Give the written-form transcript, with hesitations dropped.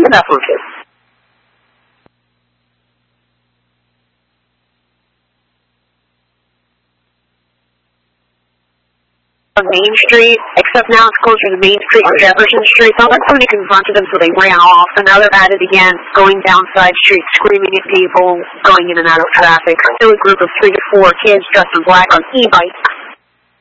Bethlehem kid. Main Street, except now it's closer to Main Street or Jefferson Street. So somebody confronted them, so they ran off. And now they're at it again, going down side streets, screaming at people, going in and out of traffic. Still a group of 3 to 4 kids dressed in black on e-bikes.